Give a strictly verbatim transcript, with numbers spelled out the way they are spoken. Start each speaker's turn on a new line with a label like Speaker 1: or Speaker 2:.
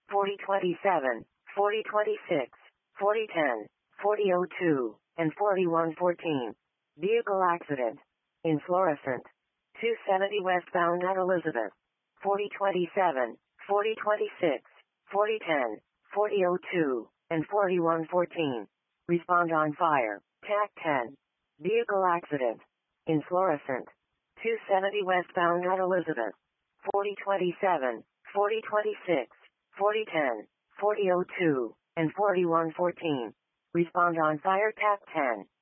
Speaker 1: forty twenty-seven, forty twenty-six, forty ten, forty oh two, and forty-one fourteen. Vehicle accident. In fluorescent. two seventy westbound at Elizabeth. forty twenty-seven, forty twenty-six, forty ten, forty oh two, and forty-one fourteen. Respond on fire. T A C ten. Vehicle accident. In fluorescent. two seventy westbound at Elizabeth. forty twenty-seven, forty twenty-six, forty ten, forty oh two, and forty-one fourteen. Respond on fire. T A C ten.